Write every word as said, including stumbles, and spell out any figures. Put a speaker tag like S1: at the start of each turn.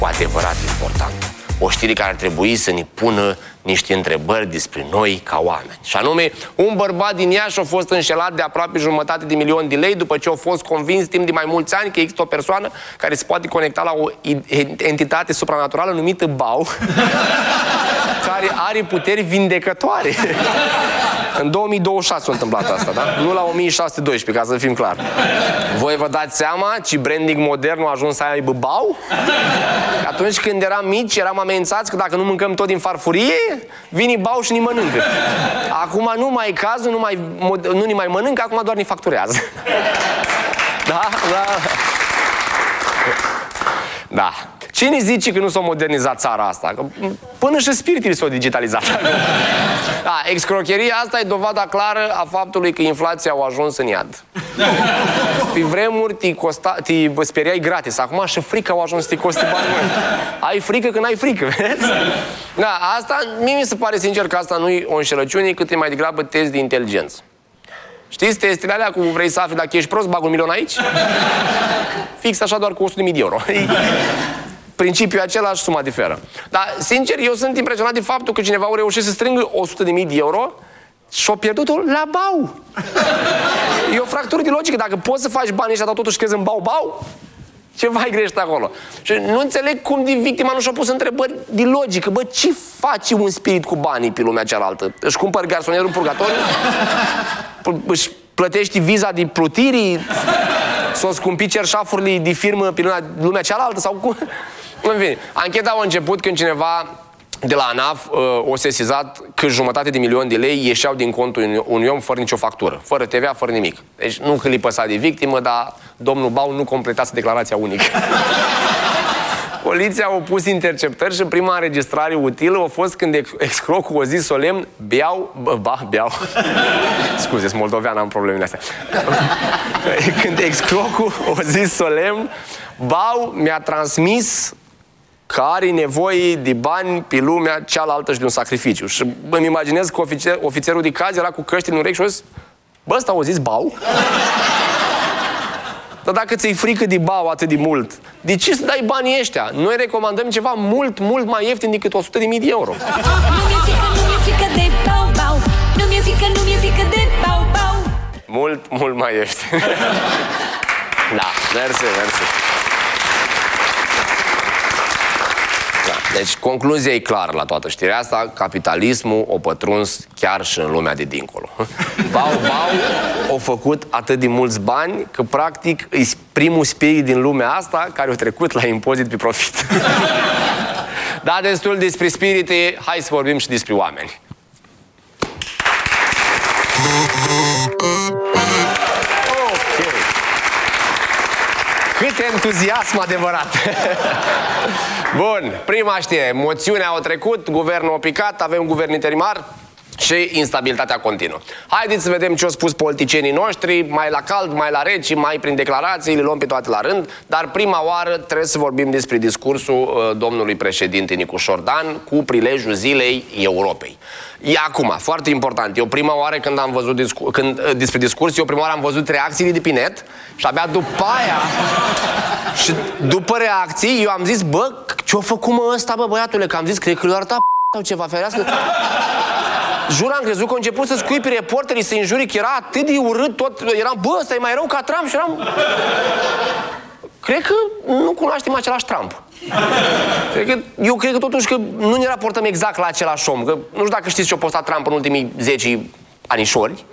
S1: cu adevărat important. O știre care ar trebui să ne pună niște întrebări despre noi ca oameni. Și anume, un bărbat din Iași a fost înșelat de aproape jumătate de milion de lei după ce a fost convins timp de mai mulți ani că există o persoană care se poate conecta la o entitate supranaturală numită Bau, care are puteri vindecătoare. În două mii douăzeci și șase s-a întâmplat asta, da? Nu la o mie șase sute doisprezece, ca să fim clar. Voi vă dați seama ce branding modern a ajuns să aibă Bau? Atunci când eram mici, eram amenințați că dacă nu mâncăm tot din farfurie, vine Bau și ne mănâncă. Acum nu mai e cazul, nu, mai, nu ne mai mănâncă, acum doar ne facturează. Da? Da. Da. Cine zice că nu s-a modernizat țara asta? Că până și spiritele s-au digitalizat. Da, excrocheria asta e dovada clară a faptului că inflația a ajuns în iad. Pe vremuri te, costa, te speriai gratis. Acum și frica a ajuns să te coste bani. Ai frică când ai frică, vezi? Da, asta, mie mi se pare sincer că asta nu e o înșelăciune, cât e mai degrabă test de inteligență. Știți testele alea cu vrei să afli dacă ești prost, bag un milion aici? Fix așa, doar cu o sută de mii de euro. Principiul același, suma diferă. Dar, sincer, eu sunt impresionat de faptul că cineva a reușit să strângă o sută de mii de euro și-a pierdut-o la Bau. E o fractură de logică. Dacă poți să faci banii ăștia, dar totuși crezi în Bau-Bau, ceva greșit acolo. Și nu înțeleg cum de victima nu și-a pus întrebări de logică. Bă, ce face un spirit cu banii pe lumea cealaltă? Își cumpăr garsonierul în purgatoriu? Își plătești viza de plutirii? S-o scumpi cerșafurile de firmă pe lumea cealaltă? Sau cum? În fine, ancheta a început când cineva de la ANAF uh, o sesizat că jumătate de milion de lei ieșeau din contul unui om fără nicio factură, fără T V A, fără nimic. Deci nu că li păsa de victimă, dar domnul Bau nu completase declarația unică. Poliția a pus interceptări și prima înregistrare utilă a fost când excrocul a zis solemn, beau, bă, ba, beau. Scuze, sunt moldovean, am problemele astea. Când excrocul a zis solemn, Bau mi-a transmis că are nevoie de bani pe lumea cealaltă și de un sacrificiu. Și îmi imaginez că ofițer, ofițerul de caz era cu căștile în urechi și a zis, bă, ăsta a zis Bau? Dar dacă ți-i frică de Bau atât de mult, de ce să dai banii ăștia? Noi recomandăm ceva mult, mult mai ieftin decât o sută de mii de euro. Nu mi-e frică, nu mi-e frică de Bau, Bau. Nu mi-e frică, nu mi-e frică de Bau, Bau. Mult, mult mai ieftin. Da, mersi, mersi. Da, deci concluzia e clară la toată știrea asta, capitalismul a pătruns chiar și în lumea de dincolo. Bau, Bau a făcut atât de mulți bani că practic e primul spirit din lumea asta care a trecut la impozit pe profit. Da, destul despre spirite, hai să vorbim și despre oameni. Cât entuziasm adevărat! Bun, prima știre. Moțiunea a trecut, guvernul a picat, avem guvern interimar și instabilitatea continuă. Haideți să vedem ce au spus politicienii noștri, mai la cald, mai la rece, mai prin declarații, le luăm pe toate la rând, dar prima oară trebuie să vorbim despre discursul uh, domnului președinte Nicu Șordan cu prilejul Zilei Europei. E acum, foarte important, eu prima oară când am văzut discu când, uh, despre discurs, eu prima oară am văzut reacțiile de pe net și abia după aia și după reacții eu am zis, bă, ce-o făcut mă ăsta, bă, băiatule, că am zis, cred că l-a arătat sau ceva, ferească. Jur, am crezut că a început să scuipi reporterii, să înjuri, că era atât de urât tot, eram, bă, ăsta e mai rău ca Trump și eram... Cred că nu cunoaștem același Trump. Cred că, eu cred că totuși că nu ne raportăm exact la același om, că nu știu dacă știți ce-a postat Trump în ultimii zece anișori.